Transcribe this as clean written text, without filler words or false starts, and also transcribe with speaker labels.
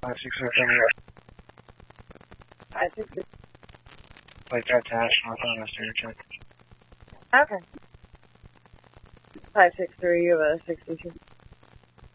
Speaker 1: 563.
Speaker 2: Like that to Ash North on a standard check.
Speaker 1: Okay. 563, you have a 62.